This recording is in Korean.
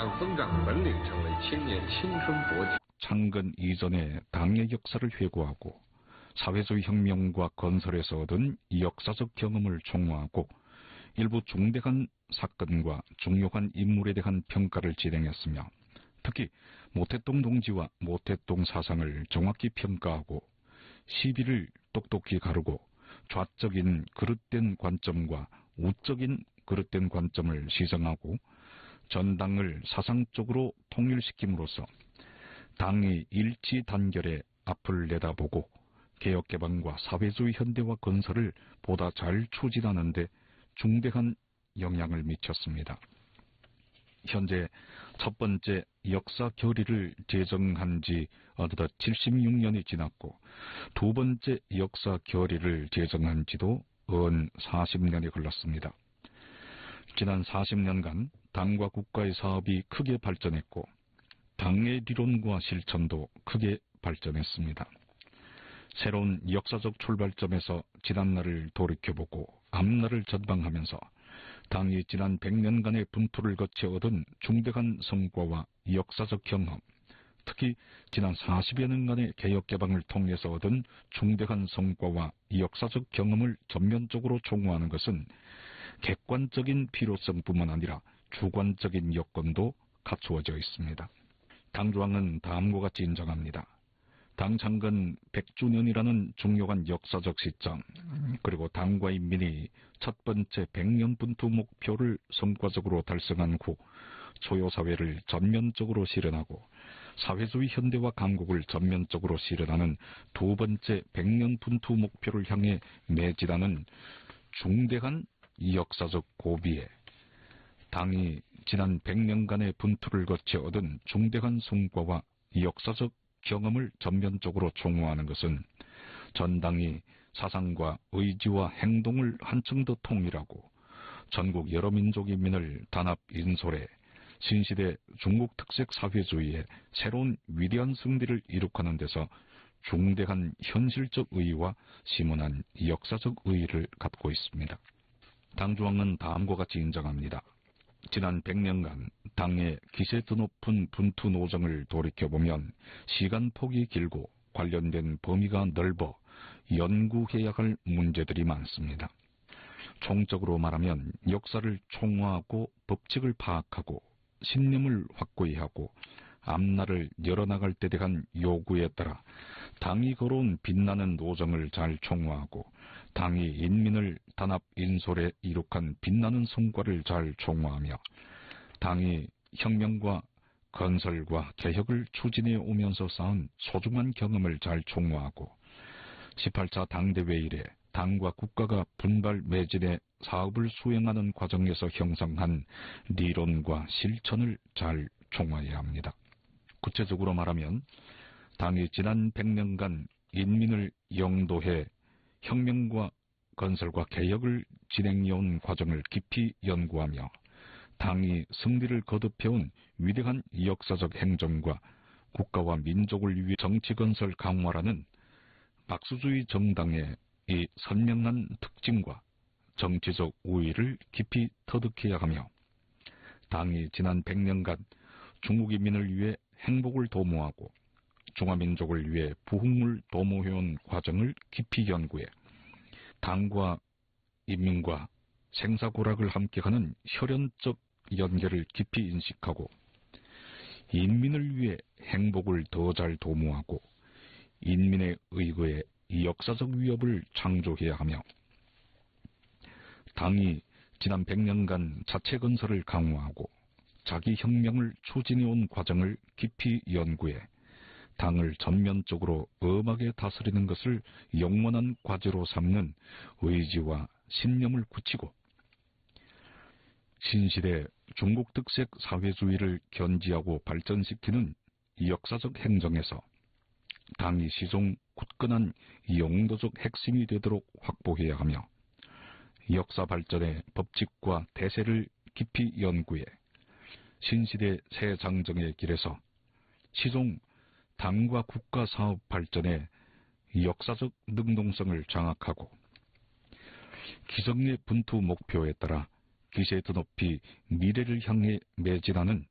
让增长本领成为青年青春勃起。 창건 이전의 당의 역사를 회고하고 사회주의 혁명과 건설에서 얻은 역사적 경험을 총화하고 일부 중대한 사건과 중요한 인물에 대한 평가를 진행했으며 특히 모태동 동지와 모태동 사상을 정확히 평가하고 시비를 똑똑히 가르고 좌적인 그릇된 관점과 우적인 그릇된 관점을 시정하고 전당을 사상적으로 통일시킴으로써 당의 일치 단결에 앞을 내다보고 개혁개방과 사회주의 현대화 건설을 보다 잘 추진하는 데 중대한 영향을 미쳤습니다. 현재 첫 번째 역사 결의를 제정한 지 어느덧 76년이 지났고 두 번째 역사 결의를 제정한 지도 은 40년이 흘렀습니다. 지난 40년간 당과 국가의 사업이 크게 발전했고 당의 리론과 실천도 크게 발전했습니다. 새로운 역사적 출발점에서 지난날을 돌이켜보고 앞날을 전망하면서 당이 지난 100년간의 분투를 거쳐 얻은 중대한 성과와 역사적 경험, 특히 지난 40여 년간의 개혁개방을 통해서 얻은 중대한 성과와 역사적 경험을 전면적으로 총화하는 것은 객관적인 필요성뿐만 아니라 주관적인 여건도 갖추어져 있습니다. 당조항은 다음과 같이 인정합니다. 당 창건 100주년이라는 중요한 역사적 시점, 그리고 당과 인민이 첫 번째 100년 분투 목표를 성과적으로 달성한 후 초요사회를 전면적으로 실현하고 사회주의 현대화 강국을 전면적으로 실현하는 두 번째 100년 분투 목표를 향해 매진하는 중대한 역사적 고비에 당이 지난 100년간의 분투를 거쳐 얻은 중대한 성과와 역사적 경험을 전면적으로 총화하는 것은 전당이 사상과 의지와 행동을 한층 더 통일하고 전국 여러 민족 인민을 단합 인솔해 신시대 중국 특색 사회주의의 새로운 위대한 승리를 이룩하는 데서 중대한 현실적 의의와 심원한 역사적 의의를 갖고 있습니다. 당조항은 다음과 같이 인정합니다. 지난 100년간 당의 기세 드높은 분투 노정을 돌이켜보면 시간폭이 길고 관련된 범위가 넓어 연구해야 할 문제들이 많습니다. 총적으로 말하면 역사를 총화하고 법칙을 파악하고 신념을 확고히 하고 앞날을 열어나갈 때 대한 요구에 따라 당이 걸어온 빛나는 노정을 잘 총화하고 당이 인민을 단합 인솔에 이룩한 빛나는 성과를 잘 총화하며 당이 혁명과 건설과 개혁을 추진해 오면서 쌓은 소중한 경험을 잘 총화하고 18차 당대회 이래 당과 국가가 분발 매진해 사업을 수행하는 과정에서 형성한 리론과 실천을 잘 총화해야 합니다. 구체적으로 말하면 당이 지난 100년간 인민을 영도해 혁명과 건설과 개혁을 진행해온 과정을 깊이 연구하며 당이 승리를 거듭해온 위대한 역사적 행정과 국가와 민족을 위해 정치건설 강화라는 박수주의 정당의 이 선명한 특징과 정치적 우위를 깊이 터득해야 하며 당이 지난 100년간 중국 인민을 위해 행복을 도모하고 중화민족을 위해 부흥을 도모해온 과정을 깊이 연구해 당과 인민과 생사고락을 함께하는 혈연적 연계를 깊이 인식하고 인민을 위해 행복을 더 잘 도모하고 인민의 의거에 역사적 위협을 창조해야 하며 당이 지난 100년간 자체 건설을 강화하고 자기 혁명을 추진해온 과정을 깊이 연구해 당을 전면적으로 엄하게 다스리는 것을 영원한 과제로 삼는 의지와 신념을 굳히고 신시대 중국 특색 사회주의를 견지하고 발전시키는 역사적 행정에서 당이 시종 굳건한 영도적 핵심이 되도록 확보해야 하며 역사 발전의 법칙과 대세를 깊이 연구해 신시대 새 장정의 길에서 시종 당과 국가 사업 발전의 역사적 능동성을 장악하고 기성의 분투 목표에 따라 기세 드높이 미래를 향해 매진하는